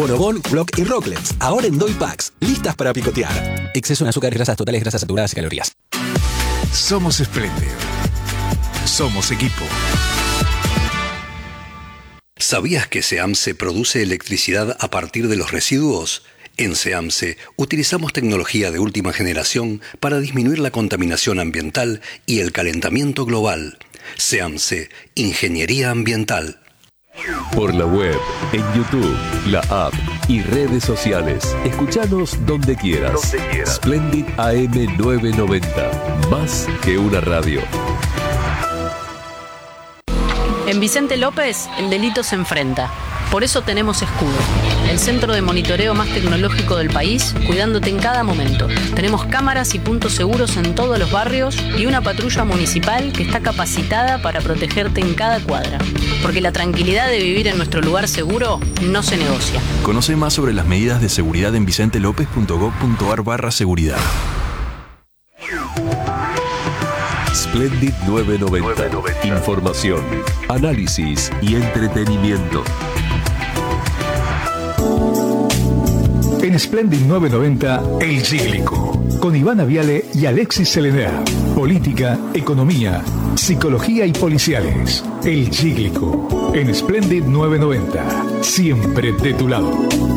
Bonobón, Block y Rocklets, ahora en Doy Packs, listas para picotear. Exceso en azúcares, grasas totales, grasas saturadas y calorías. Somos Splendid. Somos equipo. ¿Sabías que SEAMSE produce electricidad a partir de los residuos? En SEAMSE utilizamos tecnología de última generación para disminuir la contaminación ambiental y el calentamiento global. SEAMSE, Ingeniería Ambiental. Por la web, en YouTube, la app y redes sociales. Escuchanos donde quieras. Splendid AM 990. Más que una radio. En Vicente López, el delito se enfrenta. Por eso tenemos Escudo, el centro de monitoreo más tecnológico del país, cuidándote en cada momento. Tenemos cámaras y puntos seguros en todos los barrios y una patrulla municipal que está capacitada para protegerte en cada cuadra. Porque la tranquilidad de vivir en nuestro lugar seguro no se negocia. Conoce más sobre las medidas de seguridad en vicentelopez.gov.ar/seguridad. Splendid 990. Información, análisis y entretenimiento. En Splendid 990, El Cíclico, con Ivana Viale y Alexis Selená. Política, economía, psicología y policiales. El Cíclico, en Splendid 990, siempre de tu lado.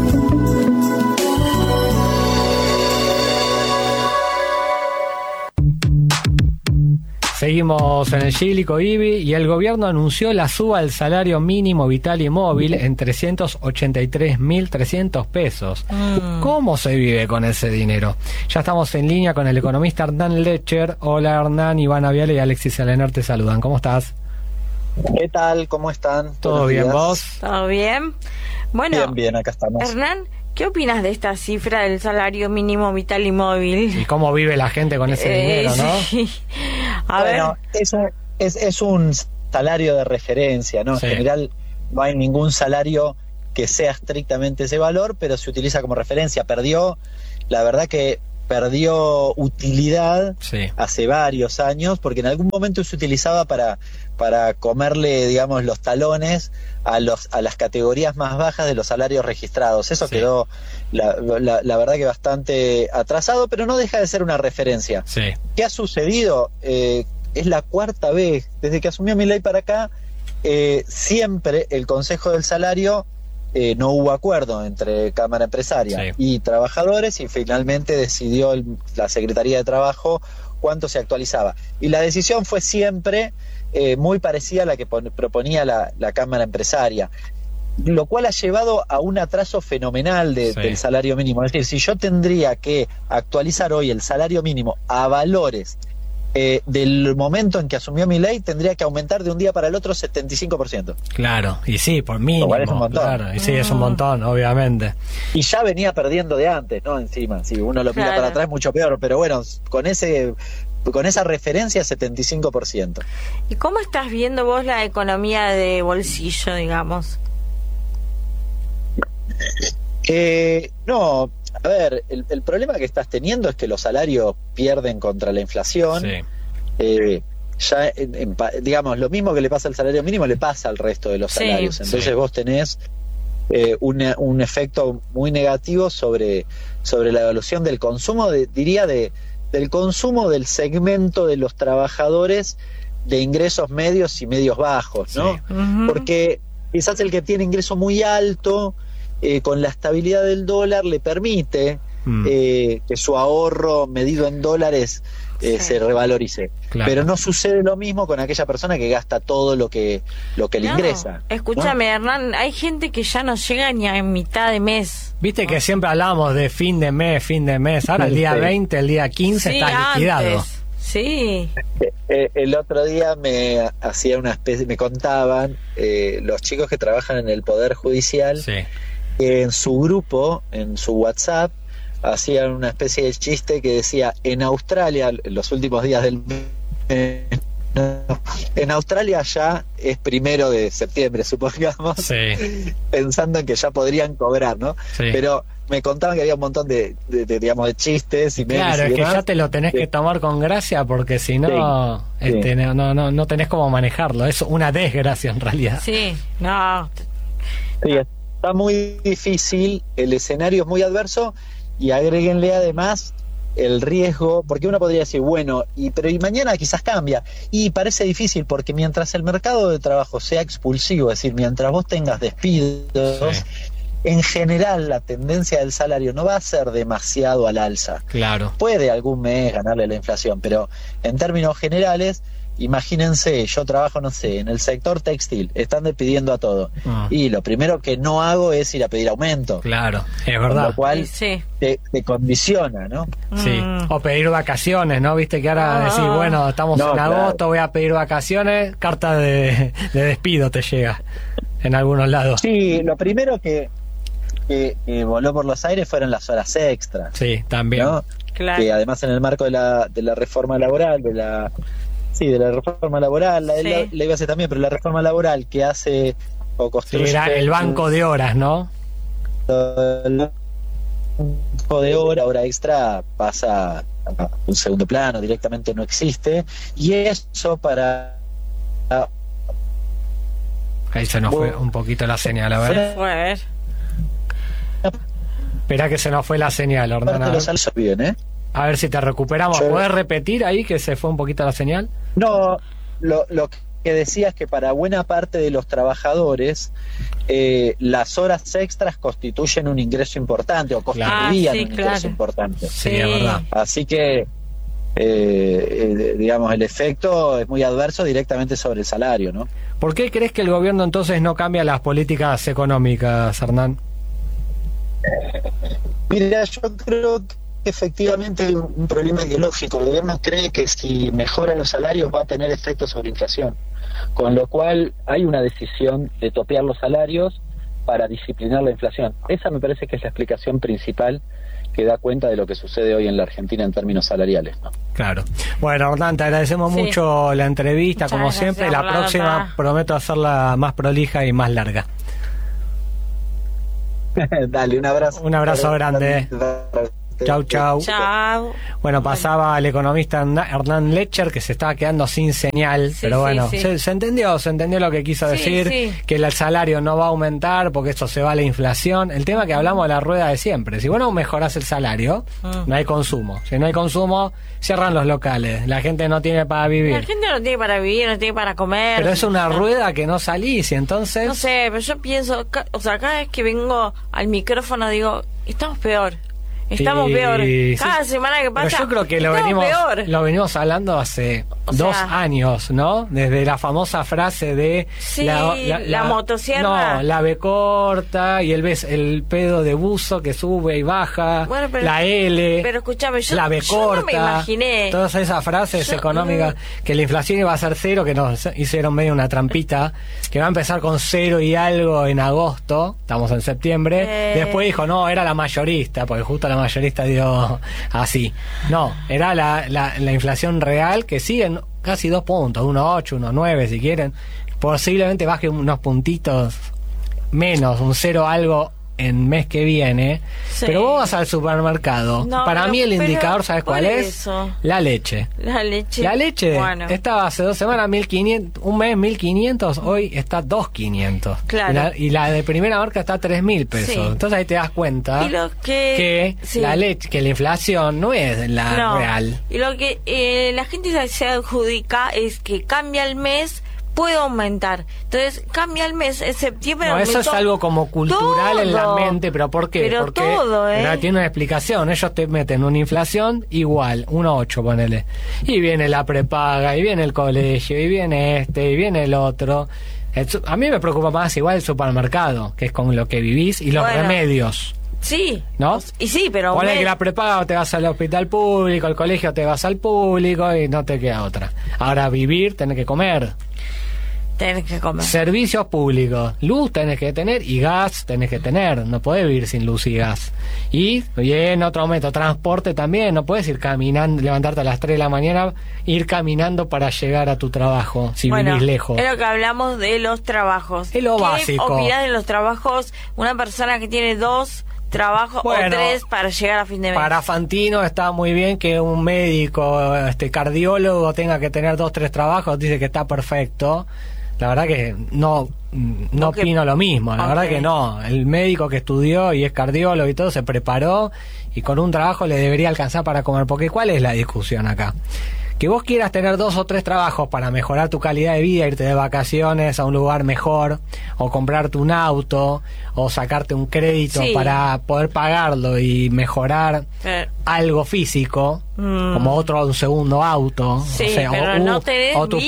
Seguimos en el Cíclico, Ibi, y el gobierno anunció la suba del salario mínimo vital y móvil en 383.300 pesos. ¿Cómo se vive con ese dinero? Ya estamos en línea con el economista Hernán Lecher. Hola Hernán, Ivana Viale y Alexis Selenar te saludan. ¿Cómo estás? ¿Qué tal? ¿Cómo están? ¿Todo bien, vos? ¿Todo bien? Bueno, bien, acá estamos. Hernán, ¿qué opinas de esta cifra del salario mínimo vital y móvil? ¿Y cómo vive la gente con ese dinero, no? Sí. Bueno, eso es un salario de referencia, ¿no? Sí. En general no hay ningún salario que sea estrictamente ese valor, pero se utiliza como referencia. La verdad que perdió utilidad hace varios años, porque en algún momento se utilizaba para comerle, digamos, los talones a las categorías más bajas de los salarios registrados. Eso quedó, la verdad que bastante atrasado, pero no deja de ser una referencia. ¿Qué ha sucedido? Es la cuarta vez, desde que asumió Milei para acá, siempre el Consejo del Salario no hubo acuerdo entre Cámara Empresaria y trabajadores, y finalmente decidió la Secretaría de Trabajo cuánto se actualizaba. Y la decisión fue siempre muy parecida a la que proponía la Cámara Empresaria, lo cual ha llevado a un atraso fenomenal del salario mínimo. Es decir, si yo tendría que actualizar hoy el salario mínimo a valores del momento en que asumió Milei, tendría que aumentar de un día para el otro 75%. Claro, y sí, por mínimo. Es un montón. Claro, y sí, es un montón, obviamente. Y ya venía perdiendo de antes, ¿no? Encima, si uno lo mira para atrás, mucho peor, pero bueno, con esa referencia, 75%. ¿Y cómo estás viendo vos la economía de bolsillo, digamos? No, a ver, el problema que estás teniendo es que los salarios pierden contra la inflación. Ya, digamos, lo mismo que le pasa al salario mínimo le pasa al resto de los salarios. Entonces vos tenés un efecto muy negativo sobre la evolución del consumo, del consumo del segmento de los trabajadores de ingresos medios y medios bajos, ¿no? Porque quizás el que tiene ingreso muy alto, con la estabilidad del dólar, le permite que su ahorro medido en dólares se revalorice. Pero no sucede lo mismo con aquella persona que gasta todo lo que le ingresa. Escúchame, Hernán, hay gente que ya no llega ni a mitad de mes. Viste que siempre hablamos de fin de mes. Ahora el día 20, el día 15 está liquidado. Antes. Sí. El otro día me contaban los chicos que trabajan en el Poder Judicial, que en su grupo, en su WhatsApp, hacían una especie de chiste que decía: en Australia, en los últimos días del mes, en Australia ya es 1 de septiembre, supongamos, pensando en que ya podrían cobrar, ¿no? Pero me contaban que había un montón de chistes y memes. Claro, y es que demás. ya te lo tenés que tomar con gracia, porque si no, no tenés cómo manejarlo. Es una desgracia en realidad. Sí, está muy difícil, el escenario es muy adverso, y agréguenle además el riesgo, porque uno podría decir, bueno, pero mañana quizás cambia, y parece difícil porque mientras el mercado de trabajo sea expulsivo, es decir, mientras vos tengas despidos, en general la tendencia del salario no va a ser demasiado al alza. Claro. Puede algún mes ganarle la inflación, pero en términos generales, imagínense, yo trabajo, no sé, en el sector textil, están despidiendo a todo, y lo primero que no hago es ir a pedir aumento. Claro, es verdad. Con lo cual te condiciona, ¿no? Sí, o pedir vacaciones, ¿no? Viste que ahora decís, bueno, estamos en agosto, voy a pedir vacaciones, carta de despido te llega en algunos lados. Sí, lo primero que voló por los aires fueron las horas extras. Sí, también. ¿No? Claro. Que además en el marco de la reforma laboral, de la reforma laboral, la iba a hacer también, pero la reforma laboral que hace o construye... Sí, era el banco de horas, ¿no? El banco de hora extra pasa a un segundo plano, directamente no existe, y eso para... Ahí se nos fue un poquito la señal, a ver. Espera que se nos fue la señal, Hernán. A ver si te recuperamos. ¿Podés repetir ahí que se fue un poquito la señal? No, lo que decía es que para buena parte de los trabajadores las horas extras constituyen un ingreso importante o constituían un ingreso importante. Sí, es verdad. Así que, digamos, el efecto es muy adverso directamente sobre el salario, ¿no? ¿Por qué crees que el gobierno entonces no cambia las políticas económicas, Hernán? Mira, yo creo que efectivamente hay un problema ideológico. El gobierno cree que si mejoran los salarios va a tener efectos sobre inflación, con lo cual hay una decisión de topear los salarios para disciplinar la inflación. Esa me parece que es la explicación principal que da cuenta de lo que sucede hoy en la Argentina en términos salariales, ¿no? Claro. Bueno, Hernán, te agradecemos mucho la entrevista, como siempre. La próxima prometo hacerla más prolija y más larga. Dale, un abrazo. Un abrazo grande. Chau. Bueno, pasaba el economista Hernán Lecher, que se estaba quedando sin señal, pero bueno, se entendió lo que quiso decir, que el salario no va a aumentar porque esto se va a la inflación. El tema que hablamos de la rueda de siempre: si vos no mejorás el salario, no hay consumo. Si no hay consumo, cierran los locales, la gente no tiene para vivir. La gente no tiene para vivir, no tiene para comer. Pero es una rueda que no salís, y entonces... No sé, pero yo pienso, cada vez que vengo al micrófono digo, estamos peor. Estamos peor. Cada semana que pasa. Pero yo creo que lo venimos hablando hace 2 años, ¿no? Desde la famosa frase de la motosierra. No, la B corta y el pedo de buzo que sube y baja. Bueno, pero, la L. Pero escúchame, la B corta. No me imaginé. Todas esas frases económicas, que la inflación iba a ser 0, que nos hicieron medio una trampita, que va a empezar con 0 y algo en agosto. Estamos en septiembre. Después dijo, no, era la mayorista, porque justo la mayorista dio así. No, era la inflación real, que sigue en casi 2 puntos, 1,8, 1,9 si quieren. Posiblemente baje unos puntitos menos, un 0 algo en mes que viene. Pero vos vas al supermercado. Para mí el indicador, ¿sabes cuál es? La leche. La leche estaba hace 2 semanas 1.500, un mes 1.500, hoy está 2.500. Claro. Y la de primera marca está 3.000 pesos. Entonces ahí te das cuenta que la leche, que la inflación no es la real. Y lo que la gente se adjudica es que cambia el mes, puede aumentar. Entonces, cambia el mes, en septiembre eso es algo como cultural en la mente, pero ¿por qué? Porque tiene una explicación. Ellos te meten una inflación igual, 1,8 ponele. Y viene la prepaga, y viene el colegio, y viene y viene el otro. A mí me preocupa más igual el supermercado, que es con lo que vivís, y los remedios. Sí, ¿no? Y sí, pero ponle que la prepaga te vas al hospital público, al colegio te vas al público y no te queda otra. Ahora vivir, tenés que comer. Tenés que comer. Servicios públicos, luz tenés que tener y gas tenés que tener, no podés vivir sin luz y gas. Y en otro momento, transporte también, no podés ir caminando, levantarte a las 3 de la mañana, ir caminando para llegar a tu trabajo, si vivís lejos. Es lo que hablamos de los trabajos. Es lo básico. ¿Qué opinás de los trabajos? Una persona que tiene 2 trabajos o 3 para llegar a fin de mes. Para Fantino está muy bien que un médico, cardiólogo tenga que tener 2, 3 trabajos, dice que está perfecto. La verdad que no no opino lo mismo, la verdad que no. El médico que estudió y es cardiólogo y todo se preparó y con un trabajo le debería alcanzar para comer, porque ¿cuál es la discusión acá? Que vos quieras tener 2 o 3 trabajos para mejorar tu calidad de vida, irte de vacaciones a un lugar mejor, o comprarte un auto, o sacarte un crédito para poder pagarlo y mejorar algo físico, como un segundo auto, o sea, o tu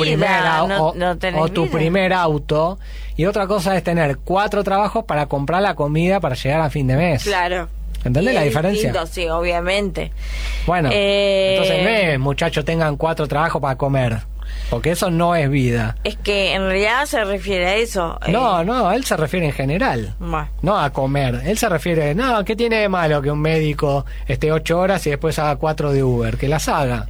primer auto, y otra cosa es tener 4 trabajos para comprar la comida para llegar a fin de mes. Claro. ¿Entendés la diferencia? Sí, obviamente. Bueno, entonces muchachos tengan 4 trabajos para comer, porque eso no es vida. Es que en realidad se refiere a eso. No, él se refiere en general, no a comer. Él se refiere, ¿qué tiene de malo que un médico esté 8 horas y después haga 4 de Uber? Que las haga.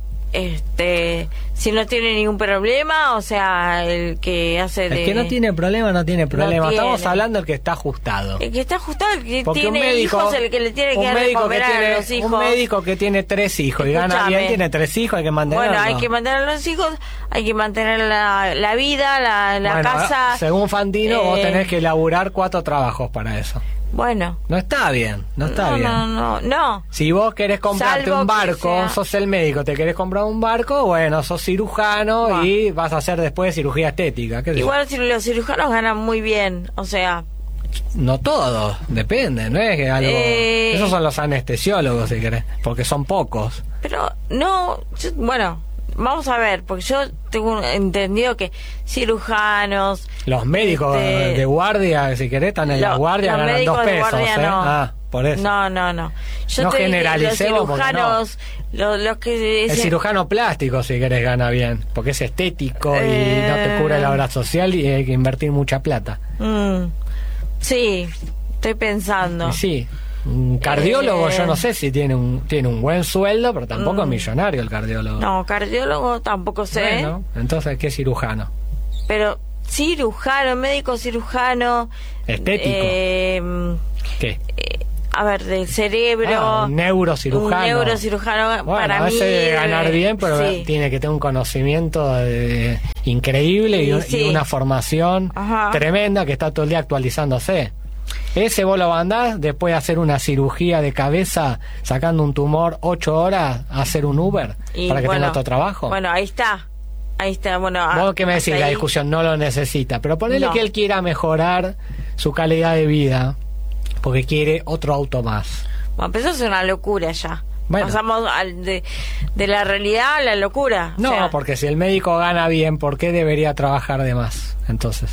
Si no tiene ningún problema, o sea, el que hace El que no tiene problema, no tiene problema. Estamos hablando del que está ajustado. El que está ajustado, el que porque tiene hijos, el que le tiene que dar de comer a los hijos. Un médico que tiene 3 hijos y gana bien, tiene 3 hijos, hay que mantenerlos. Bueno, hay que mantener a los hijos, hay que mantener la vida, la casa. Según Fantino, vos tenés que laburar 4 trabajos para eso. Bueno. No está bien, no está bien. No. Si vos querés comprarte un barco, sos el médico, te querés comprar un barco, bueno, sos cirujano y vas a hacer después cirugía estética. Igual si los cirujanos ganan muy bien, o sea... No todos, depende, no es que algo... Esos son los anestesiólogos, si querés, porque son pocos. Pero bueno... Vamos a ver, porque yo tengo entendido que cirujanos... Los médicos de guardia, si querés, están en la guardia, ganan 2 pesos. Por eso. No. Yo no generalicemos, los cirujanos, los que... El cirujano plástico, si querés, gana bien, porque es estético y no te cubre la obra social y hay que invertir mucha plata. Sí, estoy pensando. Sí. Un cardiólogo, yo no sé si tiene un buen sueldo, pero tampoco es millonario el cardiólogo. No, cardiólogo tampoco sé. Bueno, entonces, ¿qué cirujano? Pero cirujano, médico cirujano... Estético. ¿Qué? A ver, del cerebro... un neurocirujano. Un neurocirujano, bueno, para mí... ese debe ganar bien, pero tiene que tener un conocimiento increíble y una formación tremenda, que está todo el día actualizándose. Ese vos lo mandás después de hacer una cirugía de cabeza, sacando un tumor 8 horas, a hacer un Uber para que tenga otro trabajo. Bueno, ahí está. Bueno, vos que me decís, la discusión no lo necesita, pero ponele que él quiera mejorar su calidad de vida porque quiere otro auto más. Bueno, pero eso es una locura ya. Bueno. Pasamos de la realidad a la locura. No, porque si el médico gana bien, ¿por qué debería trabajar de más? Entonces...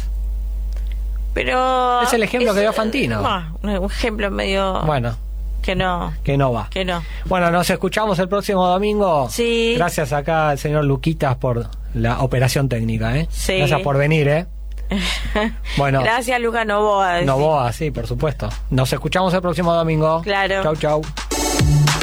Pero es el ejemplo que dio Fantino. Un ejemplo medio... Bueno. Que no va. Que no. Bueno, nos escuchamos el próximo domingo. Sí. Gracias acá al señor Luquitas por la operación técnica, Sí. Gracias por venir, Bueno. Gracias, Luca Novoa. Novoa, sí, por supuesto. Nos escuchamos el próximo domingo. Claro. Chau.